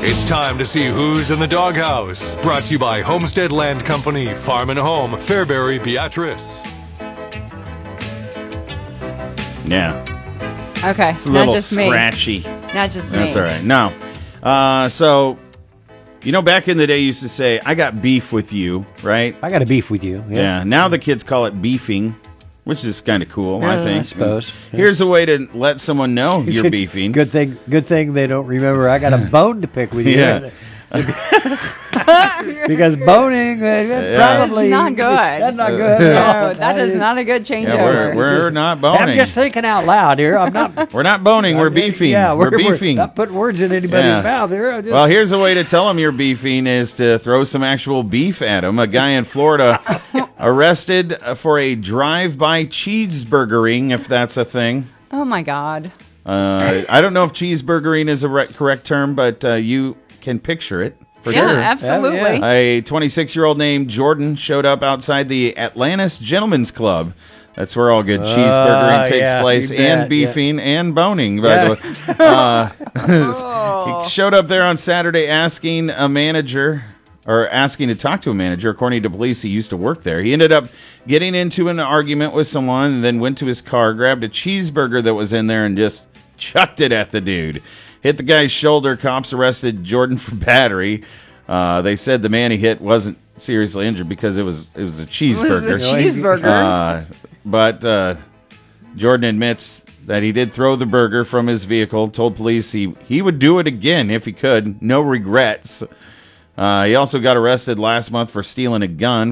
It's time to see who's in the doghouse. Brought to you by Homestead Land Company, Farm and Home, Fairbury, Beatrice. Yeah. Okay, It's a not little just me. scratchy. Not just me. That's all right. No. So, back in the day, you used to say, I got beef with you, right? I got a beef with you. Yeah. Now the kids call it beefing, which is kind of cool, I think. I suppose. Here's a way to let someone know you're beefing. Good thing they don't remember. I got a bone to pick with you. Yeah. Because boning, probably not good. That's not good. No, that is not a good changeover. Yeah, we're not boning. I'm just thinking out loud here. I'm not. We're not boning. We're beefing. Yeah, we're beefing. Not putting words in anybody's Yeah. mouth here. Well, here's a way to tell them you're beefing is to throw some actual beef at them. A guy in Florida arrested for a drive-by cheeseburgering, if that's a thing. Oh, my God. I don't know if cheeseburgering is a correct term, but you can picture it. For Yeah, sure. absolutely. Yeah. A 26-year-old named Jordan showed up outside the Atlantis Gentlemen's Club. That's where all good cheeseburgering takes yeah, place, you and bet, beefing and boning. By the way, he showed up there on Saturday asking to talk to a manager. According to police, he used to work there. He ended up getting into an argument with someone, and then went to his car, grabbed a cheeseburger that was in there, and just chucked it at the dude. Hit the guy's shoulder. Cops arrested Jordan for battery. They said the man he hit wasn't seriously injured because it was a cheeseburger. It was a cheeseburger. But Jordan admits that he did throw the burger from his vehicle. Told police he would do it again if he could. No regrets. He also got arrested last month for stealing a gun